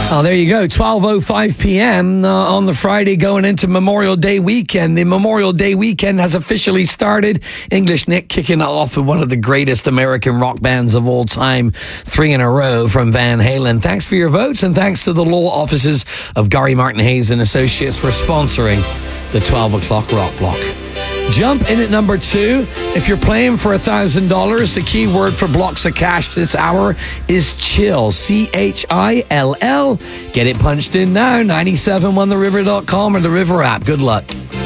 Oh, there you go. 12:05 p.m. On the Friday going into Memorial Day weekend. The Memorial Day weekend has officially started. English Nick kicking it off with one of the greatest American rock bands of all time, 3 in a row from Van Halen. Thanks for your votes, and thanks to the law offices of Gary Martin Hayes and Associates for sponsoring the 12 o'clock Rock Block. Jump in at number 2. If you're playing for $1,000, the key word for blocks of cash this hour is chill. CHILL. Get it punched in now. 971theriver.com or the River app. Good luck.